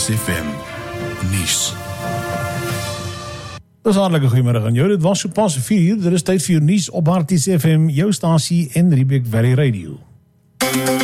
Berries FM nuus. Dis hartlike goeiemiddag aan jou. Dit was so pas 4:00. Dit is tyd vir jou nuus op Berries FM, jou stasie en Riebeek Valley Radio.